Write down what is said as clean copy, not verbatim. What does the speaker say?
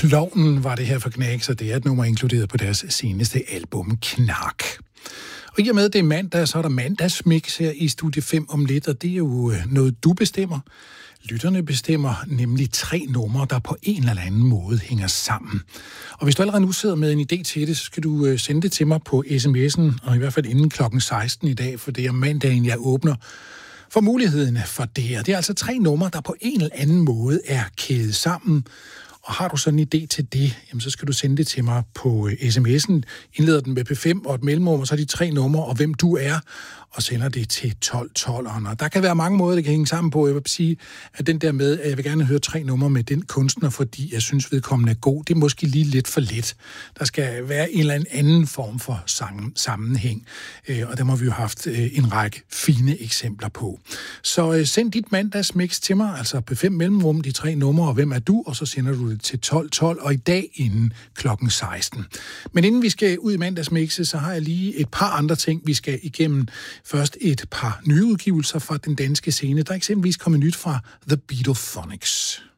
Klovnen var det her for Knack, så det er et nummer inkluderet på deres seneste album, Knark. Og i og med, at det er mandag, så er der mandagsmix her i Studie 5 om lidt, og det er jo noget, du bestemmer. Lytterne bestemmer nemlig 3 numre, der på en eller anden måde hænger sammen. Og hvis du allerede nu sidder med en idé til det, så skal du sende det til mig på sms'en, og i hvert fald inden klokken 16 i dag, for det er mandagen, jeg åbner for muligheden for det. Og det er altså 3 numre, der på en eller anden måde er kædet sammen. Og har du sådan en idé til det, jamen så skal du sende det til mig på sms'en. Indleder den med P5 og et mellemrum, og så er de 3 numre, og hvem du er, og sender det til 1212'eren. Og der kan være mange måder, det kan hænge sammen på. Jeg vil sige, at den der med, at jeg vil gerne høre 3 numre med den kunstner, fordi jeg synes, vedkommende er god, det er måske lige lidt for let. Der skal være en eller anden form for sammenhæng, og der har vi jo haft en række fine eksempler på. Så send dit mandagsmix til mig, altså P5 mellemrum, de 3 numre, og hvem er du, og så sender du det til 1212, og i dag inden klokken 16. Men inden vi skal ud i mandagsmixet, så har jeg lige et par andre ting, vi skal igennem. Først et par nye udgivelser fra den danske scene. Der er eksempelvis kommet nyt fra The Beatophonics.